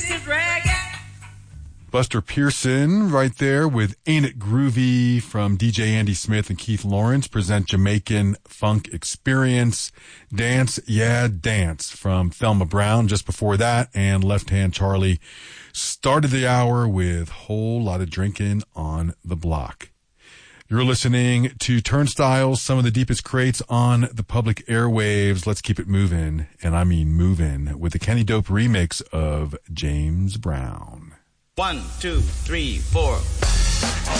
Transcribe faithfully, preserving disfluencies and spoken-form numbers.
is reggae. Buster Pearson right there with Ain't It Groovy from D J Andy Smith and Keith Lawrence present Jamaican Funk Experience. Dance, Yeah, Dance from Thelma Brown just before that. And Left Hand Charlie started the hour with Whole Lot of Drinking on the Block. You're listening to Turnstiles, some of the deepest crates on the public airwaves. Let's keep it moving, and I mean moving, with the Kenny Dope remix of James Brown. One, two, three, four.